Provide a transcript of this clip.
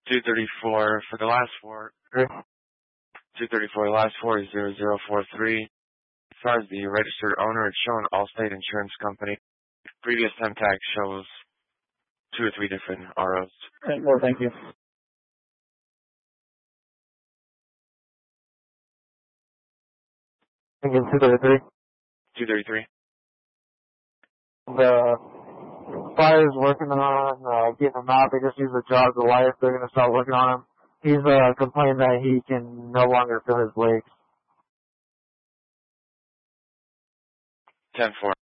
234 for the last four. 234, the last four is 0043. As far as the registered owner, it's showing Allstate Insurance Company. Previous time tag shows 2 or 3 different ROs. Well, thank you. Again, 233. 233. The buyer's working on getting him out. They just use the jaws of life. They're going to start working on him. He's complaining that he can no longer feel his legs. 10-4.